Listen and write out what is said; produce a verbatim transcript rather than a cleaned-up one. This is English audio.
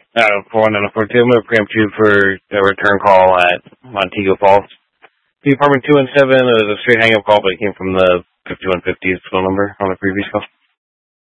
Uh, four one nine four two. I'm going to preempt you for a return call at Montego Falls. The apartment two one seven, it was a straight hang-up call, but it came from the fifty-one fifty phone number on the previous call.